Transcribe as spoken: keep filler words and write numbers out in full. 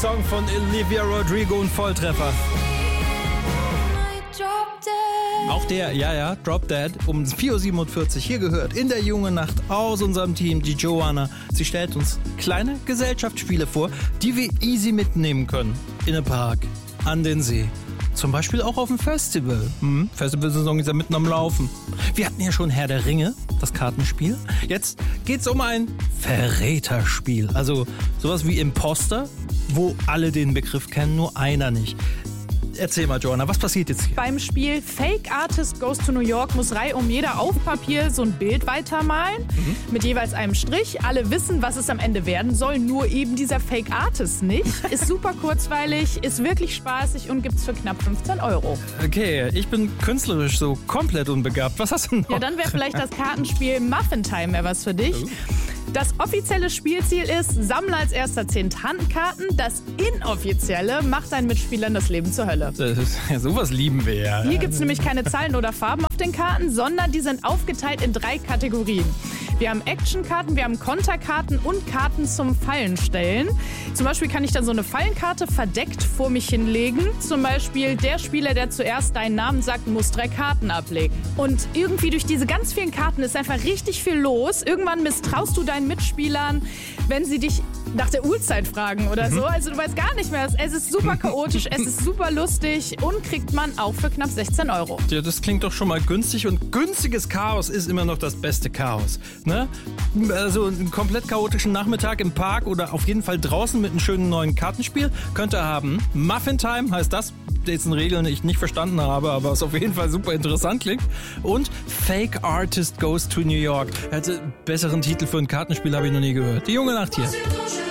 Song von Olivia Rodrigo, ein Volltreffer. Auch der, ja, ja, Drop Dead, um vier Uhr siebenundvierzig hier gehört, in der Jungen Nacht aus unserem Team, die Joanna. Sie stellt uns kleine Gesellschaftsspiele vor, die wir easy mitnehmen können. In den Park, an den See. Zum Beispiel auch auf dem Festival. Hm, Festivalsaison ist ja mitten am Laufen. Wir hatten ja schon Herr der Ringe, das Kartenspiel. Jetzt geht's um ein Verräterspiel. Also sowas wie Imposter, wo alle den Begriff kennen, nur einer nicht. Erzähl mal, Joanna, was passiert jetzt hier? Beim Spiel Fake Artist Goes to New York muss reihum jeder auf Papier so ein Bild weitermalen, mhm. mit jeweils einem Strich. Alle wissen, was es am Ende werden soll, nur eben dieser Fake Artist nicht. Ist super kurzweilig, ist wirklich spaßig und gibt's für knapp fünfzehn Euro. Okay, ich bin künstlerisch so komplett unbegabt. Was hast du noch? Ja, dann wäre vielleicht das Kartenspiel Muffin Time mehr was für dich. Oh. Das offizielle Spielziel ist, sammle als erster zehn Tantenkarten. Das inoffizielle macht deinen Mitspielern das Leben zur Hölle. Das ist, ja, sowas lieben wir ja. Hier gibt es nämlich keine Zahlen oder Farben auf den Karten, sondern die sind aufgeteilt in drei Kategorien. Wir haben Actionkarten, wir haben Konterkarten und Karten zum Fallenstellen. Zum Beispiel kann ich dann so eine Fallenkarte verdeckt vor mich hinlegen. Zum Beispiel der Spieler, der zuerst deinen Namen sagt, muss drei Karten ablegen. Und irgendwie durch diese ganz vielen Karten ist einfach richtig viel los. Irgendwann misstraust du deinen Mitspielern, wenn sie dich nach der Uhrzeit fragen oder so. Also du weißt gar nicht mehr. Es ist super chaotisch, es ist super lustig und kriegt man auch für knapp sechzehn Euro. Ja, das klingt doch schon mal günstig und günstiges Chaos ist immer noch das beste Chaos. Ne? Also einen komplett chaotischen Nachmittag im Park oder auf jeden Fall draußen mit einem schönen neuen Kartenspiel könnt ihr haben. Muffin Time heißt das, dessen Regeln ich nicht verstanden habe, aber es auf jeden Fall super interessant klingt. Und Fake Artist Goes to New York. Also besseren Titel für ein Kartenspiel habe ich noch nie gehört. Die Junge Nacht hier.